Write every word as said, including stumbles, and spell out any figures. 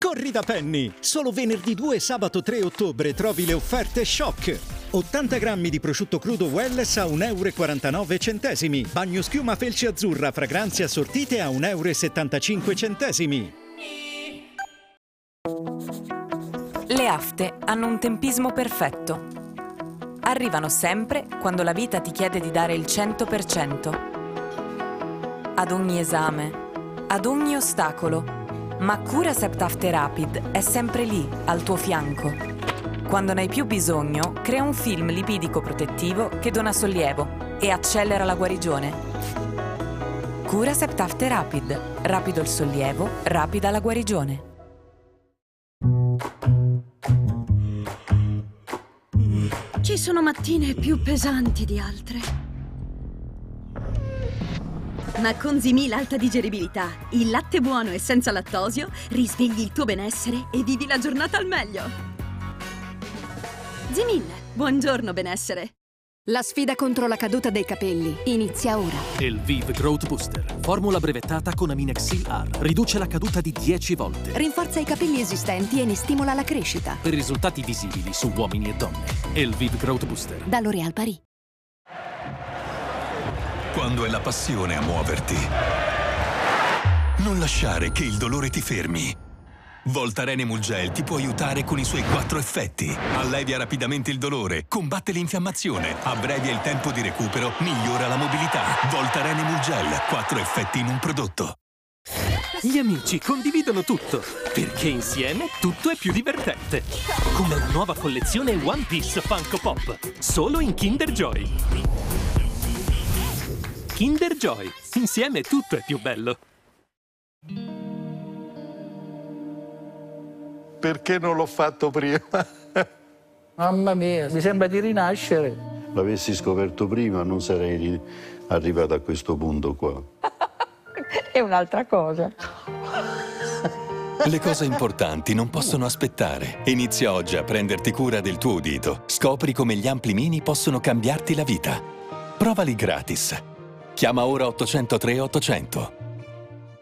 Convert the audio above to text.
corri da Penny! Solo venerdì due e sabato tre ottobre trovi le offerte shock. ottanta grammi di prosciutto crudo Welles a un euro e quarantanove centesimi. Bagno schiuma felce azzurra, fragranze assortite a un euro e settantacinque centesimi. Le afte hanno un tempismo perfetto. Arrivano sempre quando la vita ti chiede di dare il cento per cento. Ad ogni esame, ad ogni ostacolo. Ma Curacept After Rapid è sempre lì, al tuo fianco. Quando ne hai più bisogno, crea un film lipidico protettivo che dona sollievo e accelera la guarigione. Curacept After Rapid. Rapido il sollievo, rapida la guarigione. Ci sono mattine più pesanti di altre. Ma con Zimil alta digeribilità, il latte buono e senza lattosio, risvegli il tuo benessere e vivi la giornata al meglio. Zimil, buongiorno benessere. La sfida contro la caduta dei capelli inizia ora. Elvive Growth Booster, formula brevettata con Aminexil R, riduce la caduta di dieci volte. Rinforza i capelli esistenti e ne stimola la crescita. Per risultati visibili su uomini e donne. Elvive Growth Booster. Da L'Oréal Paris. Quando è la passione a muoverti. Non lasciare che il dolore ti fermi. Voltaren Emulgel ti può aiutare con i suoi quattro effetti. Allevia rapidamente il dolore, combatte l'infiammazione, abbrevia il tempo di recupero, migliora la mobilità. Voltaren Emulgel, quattro effetti in un prodotto. Gli amici condividono tutto, perché insieme tutto è più divertente. Come la nuova collezione One Piece Funko Pop, solo in Kinder Joy. Kinder Joy, insieme tutto è più bello. Perché non l'ho fatto prima? Mamma mia, mi sembra di rinascere. L'avessi scoperto prima non sarei arrivato a questo punto qua. È un'altra cosa. Le cose importanti non possono aspettare. Inizia oggi a prenderti cura del tuo udito. Scopri come gli ampli mini possono cambiarti la vita. Provali gratis. Chiama ora ottocento tre ottocento.